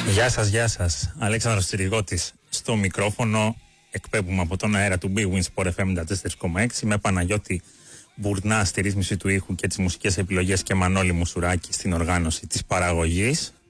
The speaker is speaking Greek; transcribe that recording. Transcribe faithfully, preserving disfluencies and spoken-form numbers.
Γεια σας, γεια σας. Αλέξανδρος Τσιριγώτης στο μικρόφωνο. Εκπέμπουμε από τον αέρα του Big Win Sport εφ εμ ενενήντα τέσσερα κόμμα έξι με Παναγιώτη Μπουρνά στη ρύθμιση του ήχου και τις μουσικές επιλογές και Μανώλη Μουσουράκη στην οργάνωση της παραγωγής.